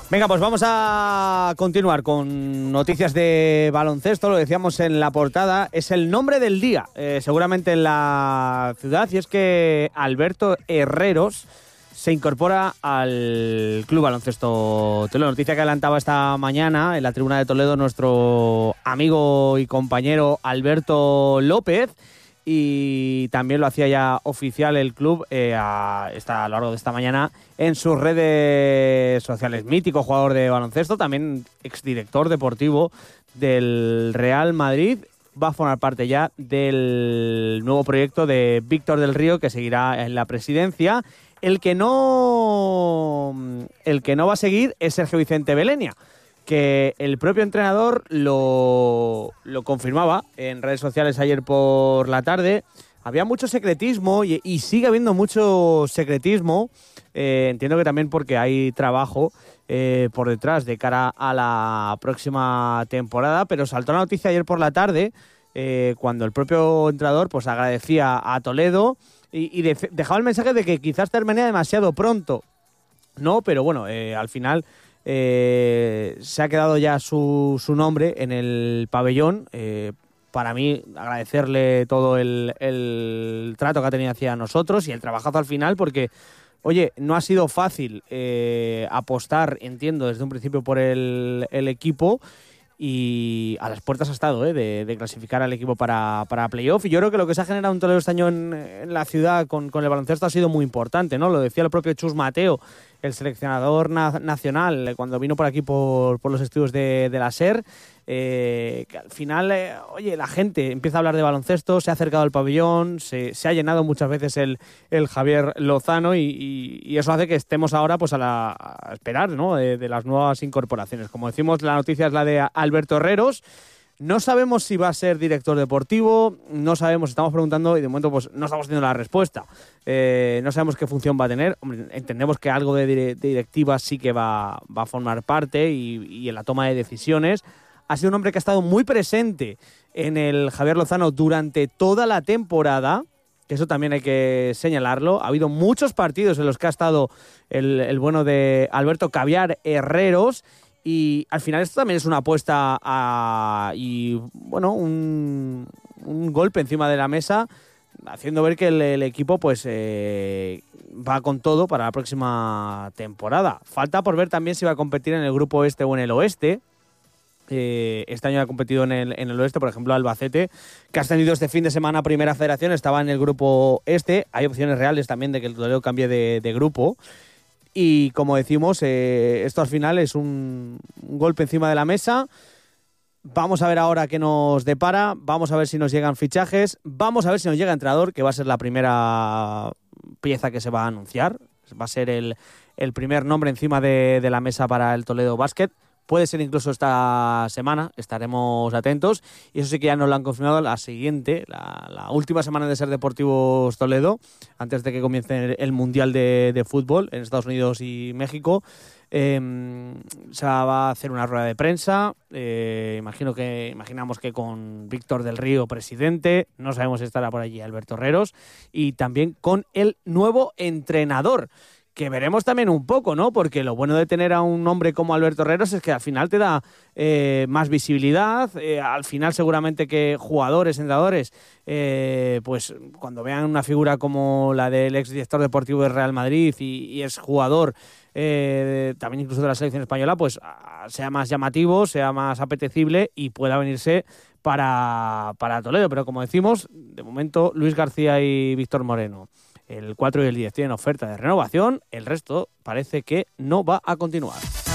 Venga, pues vamos a continuar con noticias de baloncesto. Lo decíamos en la portada, es el nombre del día, seguramente en la ciudad, y es que Alberto Herreros se incorpora al Club Baloncesto Toledo. Noticia que adelantaba esta mañana en la tribuna de Toledo nuestro amigo y compañero Alberto López, y también lo hacía ya oficial el club a lo largo de esta mañana en sus redes sociales. Mítico jugador de baloncesto, también exdirector deportivo del Real Madrid. Va a formar parte ya del nuevo proyecto de Víctor del Río, que seguirá en la presidencia. El que no va a seguir es Sergio Vicente Belenia, que el propio entrenador lo confirmaba en redes sociales ayer por la tarde. Había mucho secretismo y sigue habiendo mucho secretismo. Entiendo que también porque hay trabajo por detrás de cara a la próxima temporada, pero saltó la noticia ayer por la tarde cuando el propio entrenador pues agradecía a Toledo y dejaba el mensaje de que quizás termine demasiado pronto. No, pero bueno, al final se ha quedado ya su nombre en el pabellón. Para mí, agradecerle todo el trato que ha tenido hacia nosotros y el trabajazo al final, porque, oye, no ha sido fácil apostar, entiendo, desde un principio por el equipo, y a las puertas ha estado de clasificar al equipo para playoff. Y yo creo que lo que se ha generado en Toledo este año en la ciudad con el baloncesto ha sido muy importante, ¿no? Lo decía el propio Chus Mateo, el seleccionador nacional, cuando vino por aquí por los estudios de la SER, que al final, oye, la gente empieza a hablar de baloncesto, se ha acercado al pabellón, se ha llenado muchas veces el Javier Lozano, y eso hace que estemos ahora pues a esperar, ¿no? de las nuevas incorporaciones. Como decimos, la noticia es la de Alberto Herreros. No sabemos si va a ser director deportivo, no sabemos, estamos preguntando y de momento pues no estamos teniendo la respuesta. No sabemos qué función va a tener. Hombre, entendemos que algo de directiva sí que va a formar parte y en la toma de decisiones. Ha sido un hombre que ha estado muy presente en el Javier Lozano durante toda la temporada, que eso también hay que señalarlo. Ha habido muchos partidos en los que ha estado el bueno de Alberto Caviar Herreros. Y al final esto también es una apuesta y bueno, un golpe encima de la mesa, haciendo ver que el equipo pues va con todo para la próxima temporada. Falta por ver también si va a competir en el grupo este o en el oeste. Este año ha competido en el oeste, por ejemplo, Albacete, que ha ascendido este fin de semana a Primera Federación, estaba en el grupo este. Hay opciones reales también de que el Toledo cambie de grupo. Y como decimos, esto al final es un golpe encima de la mesa. Vamos a ver ahora qué nos depara, vamos a ver si nos llegan fichajes, vamos a ver si nos llega entrenador, que va a ser la primera pieza que se va a anunciar. Va a ser el primer nombre encima de la mesa para el Toledo Basket. Puede ser incluso esta semana, estaremos atentos. Y eso sí que ya nos lo han confirmado la siguiente, la última semana de Ser Deportivos Toledo, antes de que comience el Mundial de Fútbol en Estados Unidos y México. Se va a hacer una rueda de prensa. Imaginamos que con Víctor del Río, presidente. No sabemos si estará por allí Alberto Herreros. Y también con el nuevo entrenador, que veremos también un poco, ¿no? Porque lo bueno de tener a un hombre como Alberto Herreros es que al final te da más visibilidad. Al final seguramente que jugadores, entrenadores, pues cuando vean una figura como la del exdirector deportivo del Real Madrid y es jugador también incluso de la selección española, pues sea más llamativo, sea más apetecible y pueda venirse para Toledo. Pero como decimos, de momento Luis García y Víctor Moreno, el 4 y el 10 tienen oferta de renovación, el resto parece que no va a continuar.